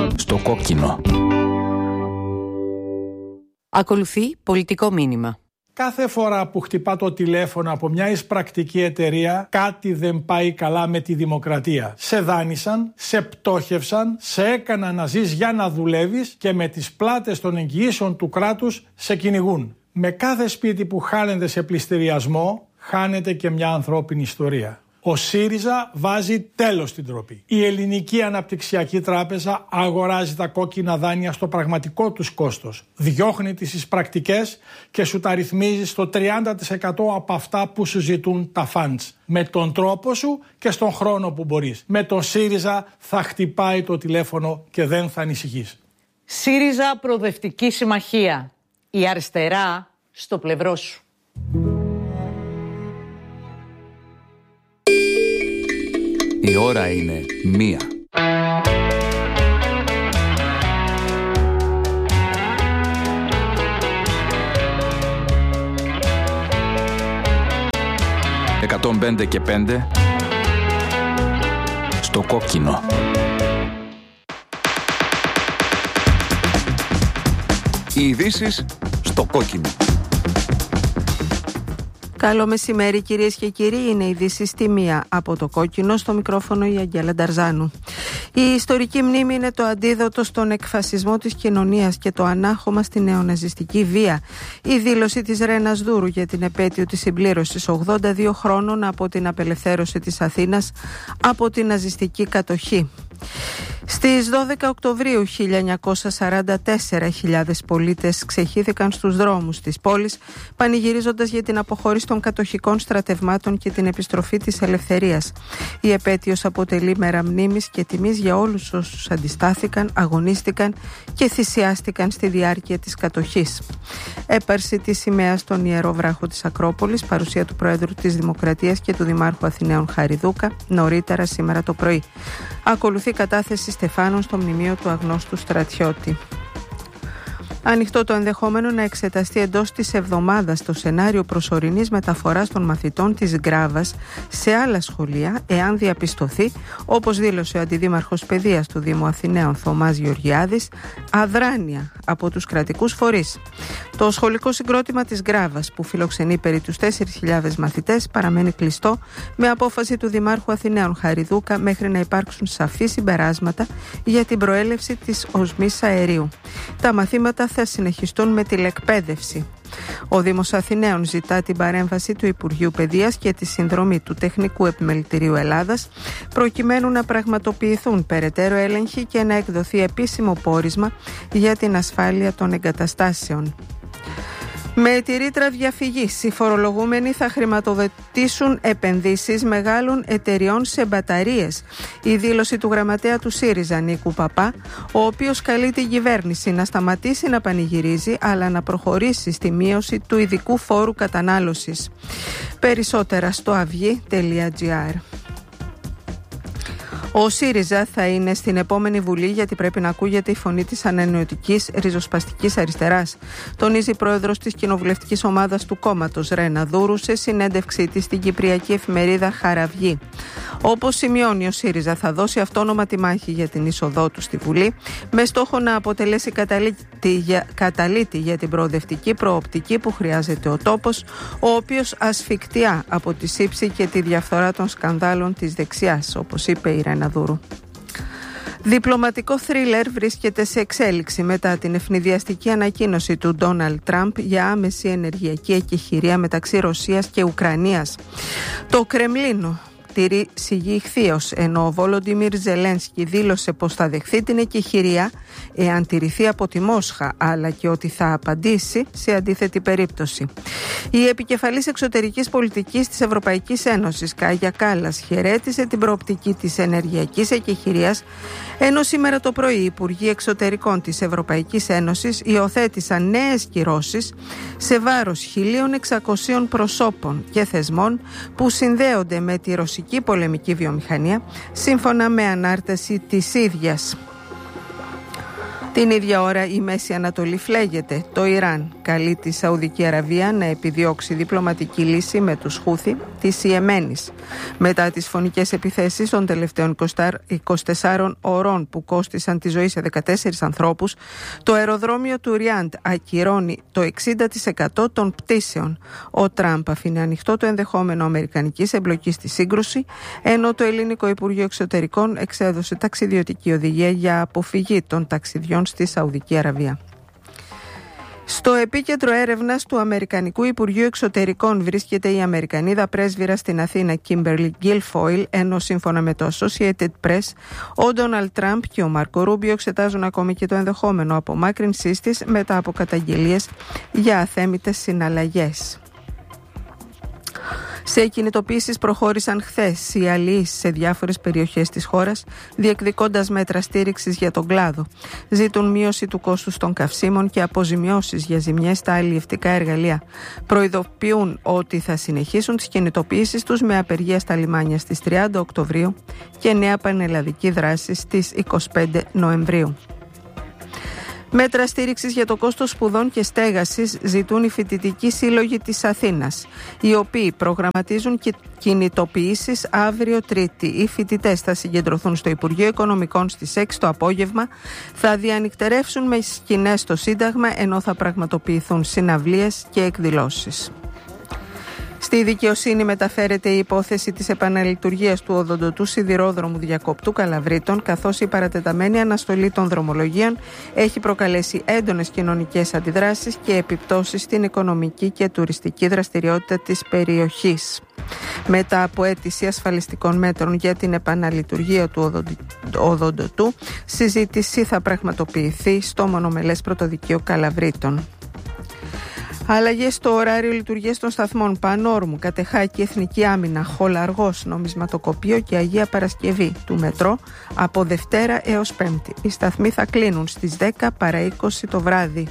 Στο κόκκινο. Ακολουθεί πολιτικό μήνυμα. Κάθε φορά που χτυπά το τηλέφωνο από μια εισπρακτική εταιρεία, κάτι δεν πάει καλά με τη δημοκρατία. Σε δάνεισαν, σε πτώχευσαν, σε έκαναν να ζεις για να δουλεύεις και με τις πλάτες των εγγυήσεων του κράτους σε κυνηγούν. Με κάθε σπίτι που χάνεται σε πληστηριασμό, χάνεται και μια ανθρώπινη ιστορία. Ο ΣΥΡΙΖΑ βάζει τέλος στην ντροπή. Η Ελληνική Αναπτυξιακή Τράπεζα αγοράζει τα κόκκινα δάνεια στο πραγματικό τους κόστος. Διώχνει τις εισπρακτικές και σου τα ρυθμίζει στο 30% από αυτά που σου ζητούν τα funds. Με τον τρόπο σου και στον χρόνο που μπορείς. Με τον ΣΥΡΙΖΑ θα χτυπάει το τηλέφωνο και δεν θα ανησυχείς. ΣΥΡΙΖΑ Προοδευτική Συμμαχία. Η αριστερά στο πλευρό σου. Η ώρα είναι 1. «105 και 5» στο κόκκινο. Οι ειδήσεις στο κόκκινο. Καλό μεσημέρι κυρίες και κύριοι, είναι η ειδήσεις στη 1 από το κόκκινο, στο μικρόφωνο η Αγγέλα Νταρζάνου. Η ιστορική μνήμη είναι το αντίδοτο στον εκφασισμό της κοινωνίας και το ανάχωμα στη νεοναζιστική βία. Η δήλωση της Ρένας Δούρου για την επέτειο της συμπλήρωσης 82 χρόνων από την απελευθέρωση της Αθήνας από την ναζιστική κατοχή. Στις 12 Οκτωβρίου 1944, χιλιάδες πολίτες ξεχύθηκαν στους δρόμους της πόλης, πανηγυρίζοντας για την αποχώρηση των κατοχικών στρατευμάτων και την επιστροφή της ελευθερίας. Η επέτειος αποτελεί μέρα μνήμης και τιμής για όλους όσους αντιστάθηκαν, αγωνίστηκαν και θυσιάστηκαν στη διάρκεια της κατοχής. Έπαρση της σημαίας στον Ιερό Βράχο της Ακρόπολης, παρουσία του Προέδρου της Δημοκρατίας και του Δημάρχου Αθηναίων Χαριδούκα, νωρίτερα σήμερα το πρωί. Ακολουθεί κατάθεση στεφάνων στο μνημείο του αγνώστου στρατιώτη. Ανοιχτό το ενδεχόμενο να εξεταστεί εντός της εβδομάδας το σενάριο προσωρινής μεταφοράς των μαθητών της Γκράβας σε άλλα σχολεία, εάν διαπιστωθεί, όπως δήλωσε ο Αντιδήμαρχος Παιδείας του Δήμου Αθηναίων Θωμάς Γεωργιάδης, αδράνεια από τους κρατικούς φορείς. Το σχολικό συγκρότημα της Γκράβας, που φιλοξενεί περί τους 4.000 μαθητές, παραμένει κλειστό με απόφαση του Δημάρχου Αθηναίων Χαριδούκα μέχρι να υπάρξουν σαφή συμπεράσματα για την προέλευση της οσμής αερίου. Τα μαθήματα θα συνεχιστούν με τηλεκπαίδευση. Ο Δήμος Αθηναίων ζητά την παρέμβαση του Υπουργείου Παιδείας και τη συνδρομή του Τεχνικού Επιμελητηρίου Ελλάδας προκειμένου να πραγματοποιηθούν περαιτέρω έλεγχοι και να εκδοθεί επίσημο πόρισμα για την ασφάλεια των εγκαταστάσεων. Με τη ρήτρα διαφυγής, οι φορολογούμενοι θα χρηματοδοτήσουν επενδύσεις μεγάλων εταιριών σε μπαταρίες. Η δήλωση του γραμματέα του ΣΥΡΙΖΑ Νίκου Παπά, ο οποίος καλεί την κυβέρνηση να σταματήσει να πανηγυρίζει, αλλά να προχωρήσει στη μείωση του ειδικού φόρου κατανάλωσης. Περισσότερα στο avygi.gr. Ο ΣΥΡΙΖΑ θα είναι στην επόμενη Βουλή γιατί πρέπει να ακούγεται η φωνή της ανανεωτικής ριζοσπαστικής αριστεράς, τονίζει η πρόεδρος της κοινοβουλευτικής ομάδας του κόμματος Ρένα Δούρου σε συνέντευξή της στην κυπριακή εφημερίδα Χαραυγή. Όπως σημειώνει, ο ΣΥΡΙΖΑ θα δώσει αυτόνομα τη μάχη για την είσοδό του στη Βουλή, με στόχο να αποτελέσει καταλήτη για την προοδευτική προοπτική που χρειάζεται ο τόπος, ο οποίος ασφικτιά από τη σύψη και τη διαφθορά των σκανδάλων της δεξιάς, όπως είπε η Ρένα Δούρου. Διπλωματικό θρίλερ βρίσκεται σε εξέλιξη μετά την ευνηδιαστική ανακοίνωση του Ντόναλντ Τραμπ για άμεση ενεργειακή εκεχηρία μεταξύ Ρωσίας και Ουκρανίας. Το Κρεμλίνο τηρεί σιγή ηχθείως, ενώ ο Βολοντιμίρ Ζελένσκι δήλωσε πως θα δεχθεί την εκεχηρία εάν τηρηθεί από τη Μόσχα, αλλά και ότι θα απαντήσει σε αντίθετη περίπτωση. Η επικεφαλής εξωτερικής πολιτικής της Ευρωπαϊκής Ένωσης, Κάγια Κάλλας, χαιρέτησε την προοπτική της ενεργειακής εκεχηρίας, ενώ σήμερα το πρωί οι Υπουργοί Εξωτερικών της Ευρωπαϊκής Ένωσης υιοθέτησαν νέες κυρώσεις σε βάρος 1.600 προσώπων και θεσμών που συνδέονται με τη ρωσική πολεμική βιομηχανία, σύμφωνα με ανάρτηση της ίδιας. Την ίδια ώρα η Μέση Ανατολή φλέγεται. Το Ιράν καλεί τη Σαουδική Αραβία να επιδιώξει διπλωματική λύση με τους Χούθι της Ιεμένης. Μετά τις φωνικές επιθέσεις των τελευταίων 24 ωρών που κόστισαν τη ζωή σε 14 ανθρώπους, το αεροδρόμιο του Ριάντ ακυρώνει το 60% των πτήσεων. Ο Τραμπ αφήνει ανοιχτό το ενδεχόμενο αμερικανικής εμπλοκής στη σύγκρουση, ενώ το ελληνικό Υπουργείο Εξωτερικών εξέδωσε ταξιδιωτική οδηγία για αποφυγή των ταξιδιών στη Σαουδική Αραβία. Στο επίκεντρο έρευνας του Αμερικανικού Υπουργείου Εξωτερικών βρίσκεται η Αμερικανίδα πρέσβυρα στην Αθήνα Kimberly Guilfoyle, ενώ σύμφωνα με το Associated Press, ο Ντόναλντ Τραμπ και ο Μάρκο Ρούμπιο εξετάζουν ακόμη και το ενδεχόμενο απομάκρυνσής της μετά από καταγγελίες για αθέμητες συναλλαγές. Σε κινητοποιήσεις προχώρησαν χθες οι αλληλείς σε διάφορες περιοχές της χώρας, διεκδικώντας μέτρα στήριξης για τον κλάδο. Ζητούν μείωση του κόστους των καυσίμων και αποζημιώσεις για ζημιές στα αλλιευτικά εργαλεία. Προειδοποιούν ότι θα συνεχίσουν τις κινητοποιήσεις τους με απεργία στα λιμάνια στις 30 Οκτωβρίου και νέα πανελλαδική δράση στις 25 Νοεμβρίου. Μέτρα στήριξης για το κόστος σπουδών και στέγασης ζητούν οι φοιτητικοί σύλλογοι της Αθήνας, οι οποίοι προγραμματίζουν και κινητοποιήσεις αύριο Τρίτη. Οι φοιτητές θα συγκεντρωθούν στο Υπουργείο Οικονομικών στις 6 το απόγευμα, θα διανυκτερεύσουν με σκηνές στο Σύνταγμα, ενώ θα πραγματοποιηθούν συναυλίες και εκδηλώσεις. Στη δικαιοσύνη μεταφέρεται η υπόθεση της επαναλειτουργίας του οδοντοτού σιδηρόδρομου Διακοπτού Καλαβρίτων, καθώς η παρατεταμένη αναστολή των δρομολογίων έχει προκαλέσει έντονες κοινωνικές αντιδράσεις και επιπτώσεις στην οικονομική και τουριστική δραστηριότητα της περιοχής. Μετά από αίτηση ασφαλιστικών μέτρων για την επαναλειτουργία του οδοντοτού, συζήτηση θα πραγματοποιηθεί στο μονομελές πρωτοδικείο Καλαβρίτων. Αλλαγές στο ωράριο λειτουργίας των σταθμών Πανόρμου, Κατεχάκη, Εθνική Άμυνα, Χολαργός, Νομισματοκοπείο και Αγία Παρασκευή του Μετρό από Δευτέρα έως Πέμπτη. Οι σταθμοί θα κλείνουν στις 10 παρά 20 το βράδυ.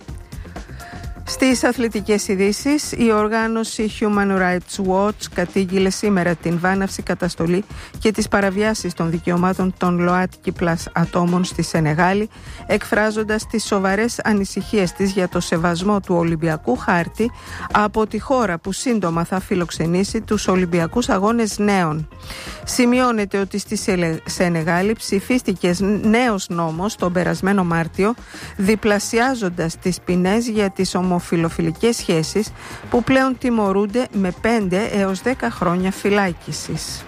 Στις αθλητικές ειδήσεις, η οργάνωση Human Rights Watch κατήγγειλε σήμερα την βάναυση, καταστολή και τις παραβιάσεις των δικαιωμάτων των ΛΟΑΤΚΙ+ ατόμων στη Σενεγάλη, εκφράζοντας τις σοβαρές ανησυχίες της για το σεβασμό του Ολυμπιακού Χάρτη από τη χώρα που σύντομα θα φιλοξενήσει τους Ολυμπιακούς Αγώνες Νέων. Σημειώνεται ότι στη Σενεγάλη ψηφίστηκε νέος νόμος τον περασμένο Μάρτιο, διπλασιάζοντας τις ποινές για τις ομοφυλοφιλικές σχέσεις που πλέον τιμωρούνται με 5 έως 10 χρόνια φυλάκισης.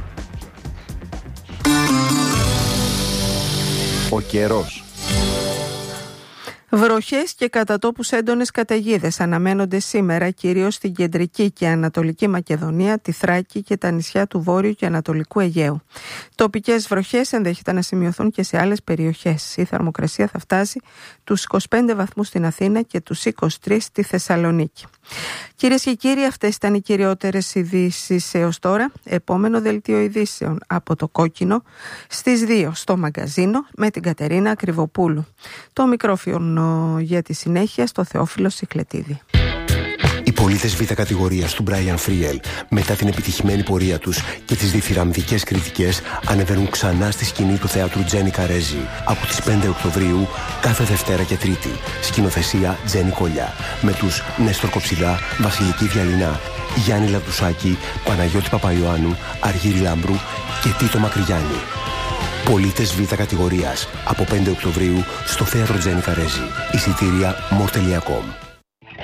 Ο καιρός. Βροχές και κατά τόπους έντονες καταιγίδες αναμένονται σήμερα κυρίως στην κεντρική και ανατολική Μακεδονία, τη Θράκη και τα νησιά του Βόρειου και Ανατολικού Αιγαίου. Τοπικές βροχές ενδέχεται να σημειωθούν και σε άλλες περιοχές. Η θερμοκρασία θα φτάσει τους 25 βαθμούς στην Αθήνα και τους 23 στη Θεσσαλονίκη. Κυρίες και κύριοι, αυτές ήταν οι κυριότερες ειδήσεις έως τώρα. Επόμενο δελτίο ειδήσεων από το Κόκκινο στις 2 στο Μαγκαζίνο με την Κατερίνα Κρυβοπούλου. Το μικρόφωνο για τη συνέχεια στο Θεόφιλο Σιχλετίδη. Οι πολίτες Β' κατηγορίας του Μπράιαν Φρίελ, μετά την επιτυχημένη πορεία τους και τις διθυραμβικές κριτικές, ανεβαίνουν ξανά στη σκηνή του θεάτρου Τζένι Καρέζη από τις 5 Οκτωβρίου κάθε Δευτέρα και Τρίτη. Σκηνοθεσία Τζένι Κολιά. Με τους Νέστορ Κοψιδά, Βασιλική Διαλυνά, Γιάννη Λαδουσάκη, Παναγιώτη Παπαϊωάννου, Αργύρη Λάμπρου και Τίτο Μακρυγιάννη. Πολίτες Β' κατηγορίας από 5 Οκτωβρίου στο θέατρο Τζένι Καρέζη. Εισιτήρια more.com.